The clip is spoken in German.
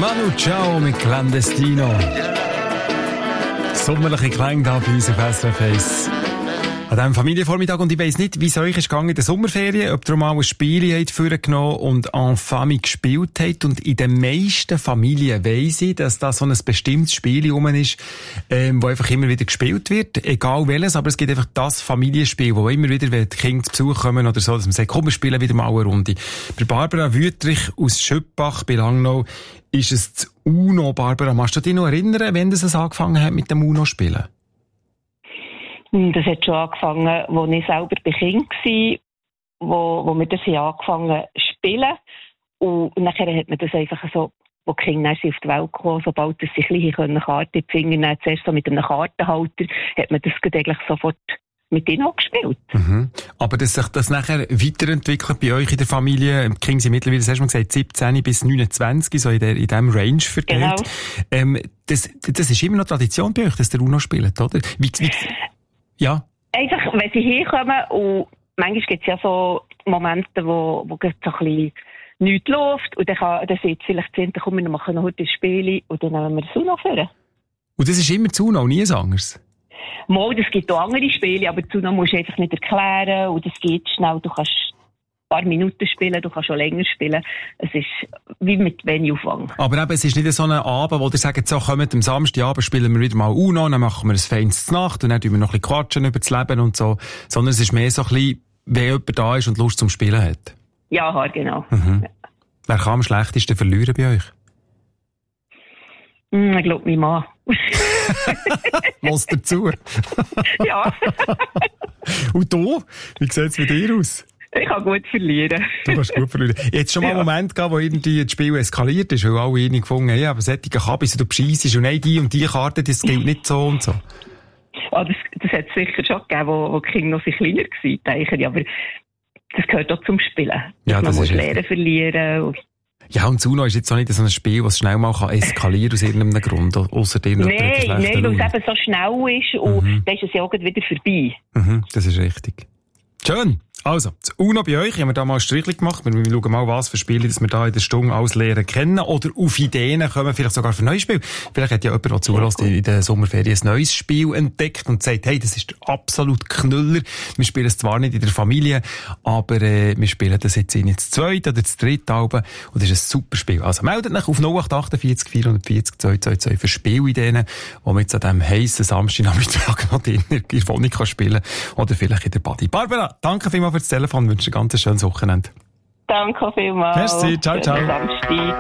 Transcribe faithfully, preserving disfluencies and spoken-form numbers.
Manu Chao mit Clandestino. Sommerliche Klänge da bei uns auf S R F eins. An diesem Familienvormittag, und ich weiss nicht, wie es euch ist gegangen in der Sommerferien, ob ihr mal ein Spiel habt vorgenommen und en famille gespielt habt. Und in den meisten Familien weiss ich, dass da so ein bestimmtes Spiel rum ist, ähm, wo einfach immer wieder gespielt wird, egal welches, aber es gibt einfach das Familienspiel, wo immer wieder, wenn die Kinder zu Besuch kommen oder so, dass man sagt, komm, wir spielen wieder mal eine Runde. Bei Barbara Wüttrich aus Schöppach bei Langnau ist es das UNO. Barbara, magst du dich noch erinnern, wenn das angefangen hat mit dem UNO-Spielen? Das hat schon angefangen, als ich selber bei Kind war, wo, wo wir das angefangen zu spielen. Und nachher hat man das einfach so, wo die Kinder auf die Welt kamen, sobald sie kleine Karten in die Finger nehmen, zuerst so mit einem Kartenhalter, hat man das eigentlich sofort mit ihnen auch gespielt. Mhm. Aber dass sich das nachher weiterentwickelt bei euch in der Familie, die Kinder sind mittlerweile, das hast du mal gesagt, siebzehn bis neunundzwanzig, so in, der, in diesem Range verteilt. Genau. Ähm, das, das ist immer noch Tradition bei euch, dass ihr UNO spielt, oder? Wie, wie, ja. Einfach, wenn sie herkommen, und manchmal gibt es ja so Momente, wo, wo so ein bisschen nichts läuft, und dann, kann, dann sagt vielleicht die komm, wir machen noch heute ein Spiel, und dann nehmen wir das UNO vor. Und das ist immer das UNO, nie ein anderes? Mal, es gibt auch andere Spiele, aber das UNO musst du einfach nicht erklären, und es geht schnell, du kannst ein paar Minuten spielen, du kannst schon länger spielen. Es ist wie mit wenig Aufwand. Aber eben, es ist nicht so ein Abend, wo ihr sagt, so, kommt am Samstagabend spielen wir wieder mal UNO, dann machen wir ein feines Nacht und dann tun wir noch ein bisschen quatschen über das Leben und so. Sondern es ist mehr so ein bisschen, wenn jemand da ist und Lust zum Spielen hat. Ja, genau. Mhm. Ja. Wer kann am schlechtesten verlieren bei euch? Mm, ich glaube, mein Mann. Was dazu? Ja. Und du? Wie sieht es bei dir aus? Ich kann gut verlieren. Du kannst gut verlieren. Jetzt schon mal ja. einen Moment gehabt, wo irgendwie das Spiel eskaliert ist, weil alle irgendwie gefunden haben, ja, aber solche Kabis, du bescheissest und nein, die und die Karte, das gilt nicht so und so. Oh, das, das hat es sicher schon gegeben, wo, wo die Kinder noch viel kleiner waren, denke ich. Aber das gehört auch zum Spielen. Ja, das man ist muss lernen, verlieren. Und ja, und das UNO ist jetzt auch nicht so ein Spiel, das schnell mal eskalieren kann aus irgendeinem Grund, ausser dir Nein, nein, weil es eben so schnell ist und mhm. dann ist es ja auch wieder vorbei. Mhm, das ist richtig. Schön. Also, das UNO bei euch, haben wir da mal ein Strichchen gemacht. Wir schauen mal, was für Spiele dass wir da in der Stunde alles lernen kennen. Oder auf Ideen kommen, vielleicht sogar für neues Spiel. Vielleicht hat ja jemand, der zulässt, in der Sommerferien ein neues Spiel entdeckt und sagt, hey, das ist der absolute Knüller. Wir spielen es zwar nicht in der Familie, aber äh, wir spielen das jetzt in das zweite oder das dritte Album. Und das ist ein super Spiel. Also meldet euch auf null acht acht vier vier vier zwei zwei zwei für Spielideen, die man jetzt an diesem heissen Samstagnachmittag noch in der Wohnung kann spielen kann. Oder vielleicht in der Body. Barbara, danke vielmals für das Telefon. Ich wünsche dir ein ganz schönes Wochenende. Danke vielmals. Merci, ciao, ciao.